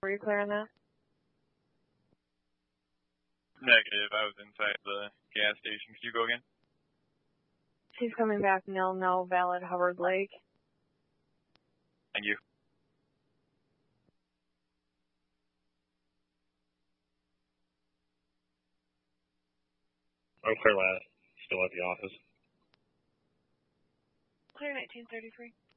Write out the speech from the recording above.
Were you clear on that? Negative. I was inside the gas station. Could you go again? She's coming back. No, valid Hubbard Lake. Thank you. I'm clear last. Still at the office. Clear 1933.